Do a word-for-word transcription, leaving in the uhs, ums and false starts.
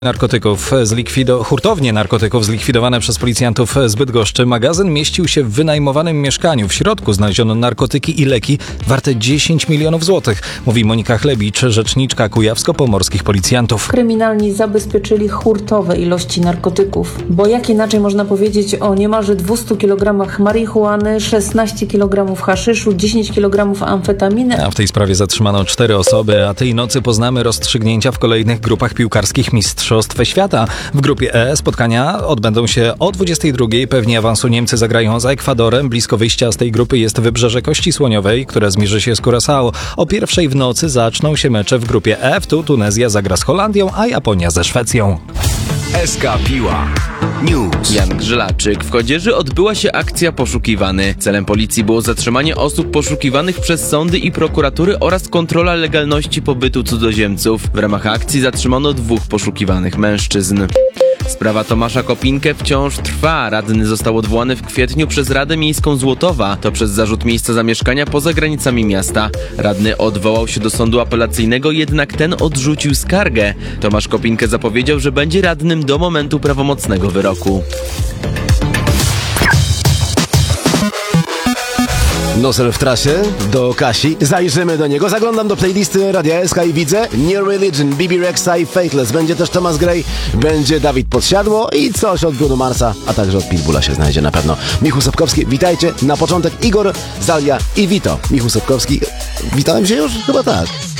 Narkotyków zlikwido... Hurtownie narkotyków zlikwidowane przez policjantów z Bydgoszczy. Magazyn mieścił się w wynajmowanym mieszkaniu. W środku znaleziono narkotyki i leki warte dziesięć milionów złotych, mówi Monika Chlebicz, rzeczniczka kujawsko-pomorskich policjantów. Kryminalni zabezpieczyli hurtowe ilości narkotyków, bo jak inaczej można powiedzieć o niemalże dwieście kilogramach marihuany, szesnaście kilogramów haszyszu, dziesięć kilogramów amfetaminy. A w tej sprawie zatrzymano cztery osoby, a tej nocy poznamy rozstrzygnięcia w kolejnych grupach piłkarskich Mistrzostw Świata. W grupie E spotkania odbędą się o dwudziestej drugiej. Pewnie awansu Niemcy zagrają za Ekwadorem. Blisko wyjścia z tej grupy jest Wybrzeże Kości Słoniowej, które zmierzy się z Curaçao. O pierwszej w nocy zaczną się mecze w grupie F. Tu Tunezja zagra z Holandią, a Japonia ze Szwecją. S K Piła News. Jan Grzelaczyk. W Chodzieży odbyła się akcja Poszukiwany. Celem policji było zatrzymanie osób poszukiwanych przez sądy i prokuratury oraz kontrola legalności pobytu cudzoziemców. W ramach akcji zatrzymano dwóch poszukiwanych mężczyzn. Sprawa Tomasza Kopinkę wciąż trwa. Radny został odwołany w kwietniu przez Radę Miejską Złotowa. To przez zarzut miejsca zamieszkania poza granicami miasta. Radny odwołał się do sądu apelacyjnego, jednak ten odrzucił skargę. Tomasz Kopinkę zapowiedział, że będzie radnym do momentu prawomocnego wyroku. Nosel w trasie do Kasi. Zajrzymy do niego. Zaglądam do playlisty Radia S K i widzę New Religion, B B Rexa i Faithless. Będzie też Thomas Gray, będzie Dawid Podsiadło i coś od Bruno Marsa, a także od Pitbulla się znajdzie na pewno. Michał Sobkowski, witajcie. Na początek Igor, Zalia i Vito. Michał Sobkowski, witałem się już? Chyba tak.